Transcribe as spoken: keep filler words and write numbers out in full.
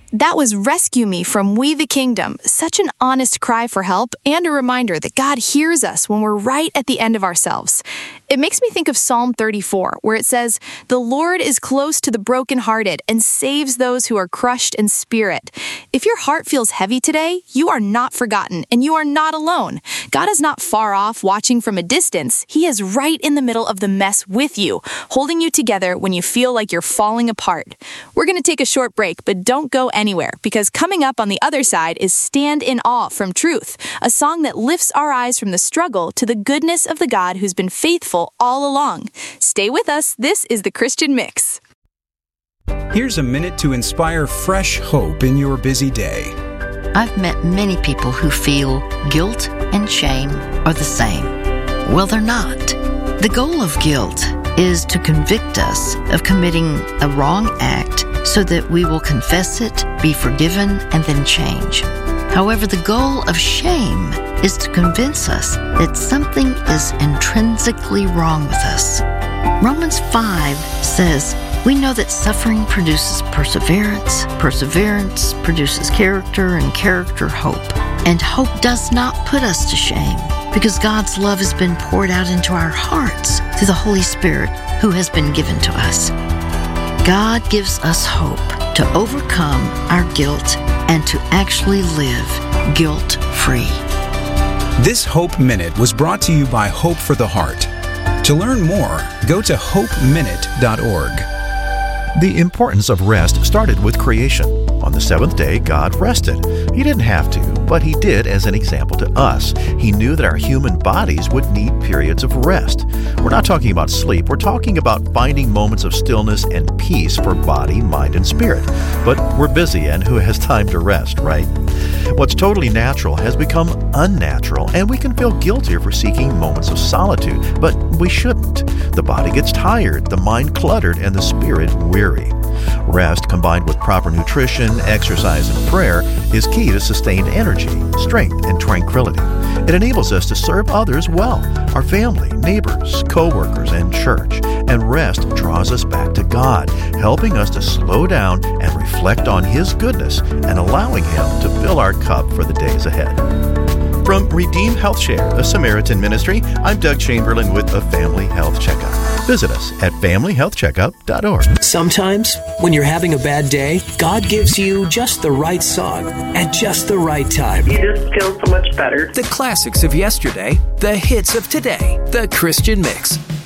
That was Rescue Me from We the Kingdom. Such an honest cry for help and a reminder that God hears us when we're right at the end of ourselves. It makes me think of Psalm thirty-four, where it says, "The Lord is close to the brokenhearted and saves those who are crushed in spirit." If your heart feels heavy today, you are not forgotten and you are not alone. God is not far off watching from a distance. He is right in the middle of the mess with you, holding you together when you feel like you're falling apart. We're going to take a short break, but don't go anywhere, because coming up on the other side is Stand in Awe from Truth, a song that lifts our eyes from the struggle to the goodness of the God who's been faithful all along. Stay with us. This is The Christian Mix. Here's a minute to inspire fresh hope in your busy day. I've met many people who feel guilt and shame are the same. Well, they're not. The goal of guilt is to convict us of committing a wrong act so that we will confess it, be forgiven, and then change. However, the goal of shame is to convince us that something is intrinsically wrong with us. Romans five says, "We know that suffering produces perseverance, perseverance produces character, and character hope. And hope does not put us to shame, because God's love has been poured out into our hearts through the Holy Spirit who has been given to us." God gives us hope to overcome our guilt and to actually live guilt-free. This Hope Minute was brought to you by Hope for the Heart. To learn more, go to hope minute dot org. The importance of rest started with creation. On the seventh day, God rested. He didn't have to, but He did as an example to us. He knew that our human bodies would need periods of rest. We're not talking about sleep. We're talking about finding moments of stillness and peace for body, mind, and spirit. But we're busy, and who has time to rest, right? What's totally natural has become unnatural, and we can feel guilty for seeking moments of solitude, but we shouldn't. The body gets tired, the mind cluttered, and the spirit weary. Rest, combined with proper nutrition, exercise, and prayer, is key to sustained energy, strength, and tranquility. It enables us to serve others well, our family, neighbors, co-workers, and church. And rest draws us back to God, helping us to slow down and reflect on His goodness and allowing Him to fill our cup for the days ahead. From Redeem Health Share, a Samaritan ministry, I'm Doug Chamberlain with a Family Health Checkup. Visit us at family health checkup dot org. Sometimes, when you're having a bad day, God gives you just the right song at just the right time. You just feel so much better. The classics of yesterday, the hits of today, the Christian Mix.